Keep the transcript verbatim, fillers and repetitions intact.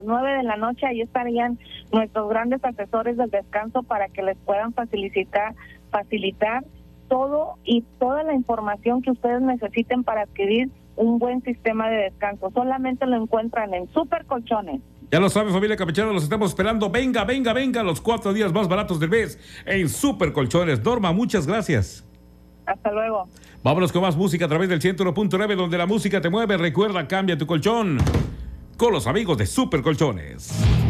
nueve de la noche, ahí estarían nuestros grandes asesores del descanso para que les puedan facilitar, facilitar todo y toda la información que ustedes necesiten para adquirir un buen sistema de descanso. Solamente lo encuentran en Super Colchones. Ya lo saben, familia campechana, los estamos esperando. Venga, venga, venga, los cuatro días más baratos del mes en Super Colchones. Norma, muchas gracias. Hasta luego. Vámonos con más música a través del ciento uno punto nueve, donde la música te mueve. Recuerda, cambia tu colchón con los amigos de Super Colchones.